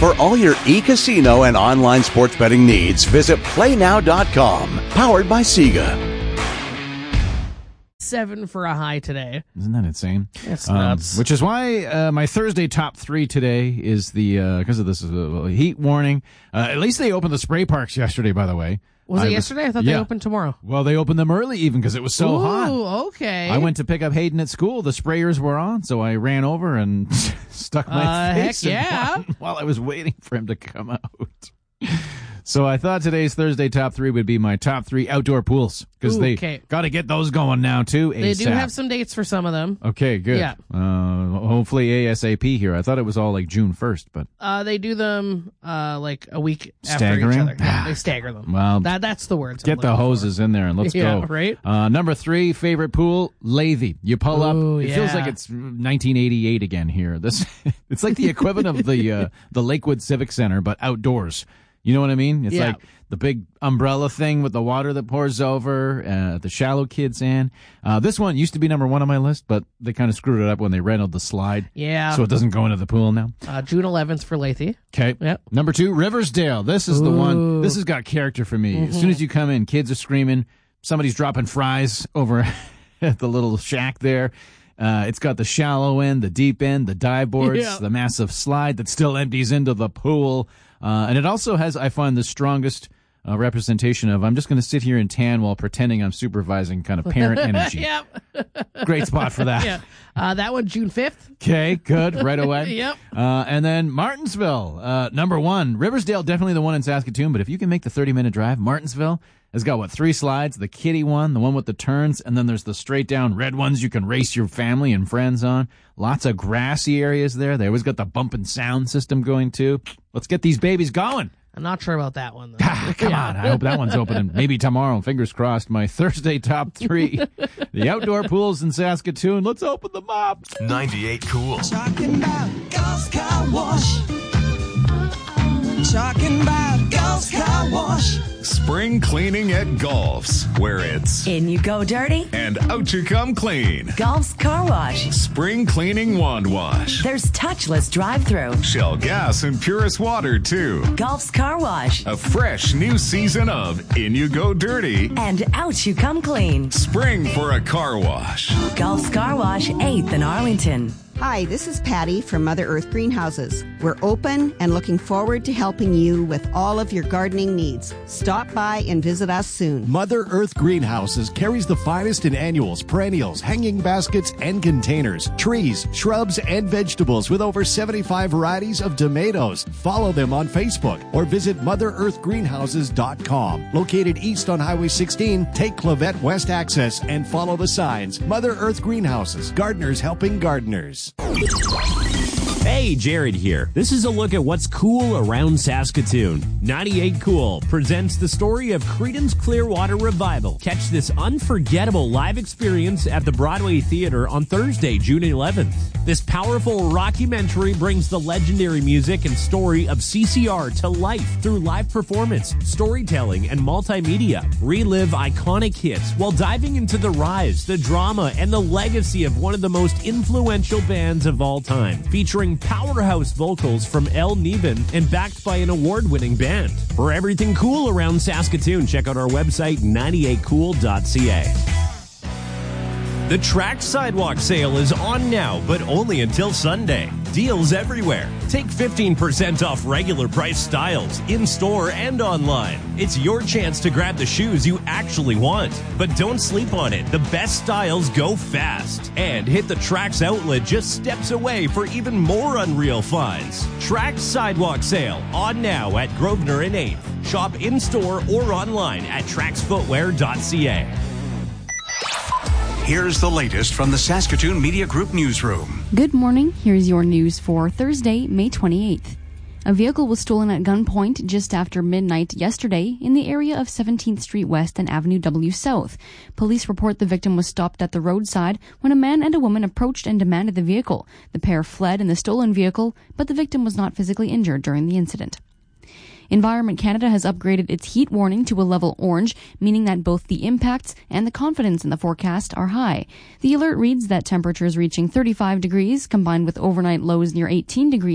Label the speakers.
Speaker 1: For all your e-casino and online sports betting needs, visit PlayNow.com. Powered by Sega.
Speaker 2: 7 for a high today.
Speaker 3: Isn't that insane?
Speaker 2: It's nuts.
Speaker 3: Which is why my Thursday top 3 today is because of this heat warning. At least they opened the spray parks yesterday, by the way.
Speaker 2: Was it yesterday? I thought they opened tomorrow.
Speaker 3: Well, they opened them early even because it was so hot.
Speaker 2: Ooh, okay.
Speaker 3: I went to pick up Hayden at school. The sprayers were on, so I ran over and stuck my face in one while I was waiting for him to come out. So I thought today's Thursday top 3 would be my top 3 outdoor pools because they got to get those going now too. ASAP.
Speaker 2: They do have some dates for some of them.
Speaker 3: Okay, good.
Speaker 2: Yeah.
Speaker 3: Hopefully ASAP here. I thought it was all like June 1st, but
Speaker 2: they do them like a week
Speaker 3: staggering?
Speaker 2: after each other. Yeah, they stagger them.
Speaker 3: Well,
Speaker 2: that's the word.
Speaker 3: Get the hoses in there and let's go.
Speaker 2: Right.
Speaker 3: Number 3 favorite pool, Lathy. You pull up. It feels like it's 1988 again here. It's like the equivalent of the Lakewood Civic Center, but outdoors. You know what I mean? It's like the big umbrella thing with the water that pours over, the Shallow Kids Inn. This one used to be number 1 on my list, but they kind of screwed it up when they rented the slide.
Speaker 2: Yeah.
Speaker 3: So it doesn't go into the pool now.
Speaker 2: June 11th for Lathy.
Speaker 3: Okay.
Speaker 2: Yep.
Speaker 3: Number 2, Riversdale. This is the one. This has got character for me. As soon as you come in, kids are screaming. Somebody's dropping fries over at the little shack there. It's got the shallow end, the deep end, the dive boards, the massive slide that still empties into the pool. And it also has, I find, the strongest representation of I'm just going to sit here and tan while pretending I'm supervising kind of parent energy.
Speaker 2: Yep.
Speaker 3: Great spot for that.
Speaker 2: Yeah. That one, June 5th.
Speaker 3: Okay, good. Right away.
Speaker 2: Yep.
Speaker 3: And then Martinsville, number 1. Riversdale, definitely the one in Saskatoon, but if you can make the 30-minute drive, Martinsville has got, 3 slides, the kiddie one, the one with the turns, and then there's the straight-down red ones you can race your family and friends on. Lots of grassy areas there. They always got the bump and sound system going, too. Let's get these babies going.
Speaker 2: I'm not sure about that one, though.
Speaker 3: Come on. I hope that one's opening maybe tomorrow. Fingers crossed. My Thursday top 3. The outdoor pools in Saskatoon. Let's open them up.
Speaker 4: 98 Cool.
Speaker 5: Talking about Gulf's Car Wash. Talking about Gulf's Car Wash.
Speaker 4: Spring cleaning at Gulf's, where it's
Speaker 6: in you go dirty
Speaker 4: and out you come clean.
Speaker 6: Gulf's Car Wash.
Speaker 4: Spring cleaning wand wash.
Speaker 6: There's touchless drive-through.
Speaker 4: Shell gas and purest water, too.
Speaker 6: Gulf's Car Wash.
Speaker 4: A fresh new season of In You Go Dirty
Speaker 6: and Out You Come Clean.
Speaker 4: Spring for a car wash.
Speaker 6: Gulf's Car Wash, 8th in Arlington.
Speaker 7: Hi, this is Patty from Mother Earth Greenhouses. We're open and looking forward to helping you with all of your gardening needs. Stop by and visit us soon.
Speaker 8: Mother Earth Greenhouses carries the finest in annuals, perennials, hanging baskets, and containers, trees, shrubs, and vegetables with over 75 varieties of tomatoes. Follow them on Facebook or visit MotherEarthGreenhouses.com. Located east on Highway 16, take Clavette West Access and follow the signs. Mother Earth Greenhouses, gardeners helping gardeners.
Speaker 9: Hey, Jared here. This is a look at what's cool around Saskatoon. 98 Cool presents the story of Creedence Clearwater Revival. Catch this unforgettable live experience at the Broadway Theater on Thursday, June 11th. This powerful rockumentary brings the legendary music and story of CCR to life through live performance, storytelling, and multimedia. Relive iconic hits while diving into the rise, the drama, and the legacy of one of the most influential bands of all time, featuring powerhouse vocals from Elle Niven and backed by an award-winning band. For everything cool around Saskatoon, check out our website, 98cool.ca. The Trax Sidewalk Sale is on now, but only until Sunday. Deals everywhere. Take 15% off regular price styles, in-store and online. It's your chance to grab the shoes you actually want. But don't sleep on it. The best styles go fast. And hit the Trax outlet just steps away for even more unreal finds. Trax Sidewalk Sale, on now at Grosvenor and 8th. Shop in-store or online at traxfootwear.ca.
Speaker 1: Here's the latest from the Saskatoon Media Group newsroom.
Speaker 10: Good morning. Here's your news for Thursday, May 28th. A vehicle was stolen at gunpoint just after midnight yesterday in the area of 17th Street West and Avenue W South. Police report the victim was stopped at the roadside when a man and a woman approached and demanded the vehicle. The pair fled in the stolen vehicle, but the victim was not physically injured during the incident. Environment Canada has upgraded its heat warning to a level orange, meaning that both the impacts and the confidence in the forecast are high. The alert reads that temperatures reaching 35 degrees combined with overnight lows near 18 degrees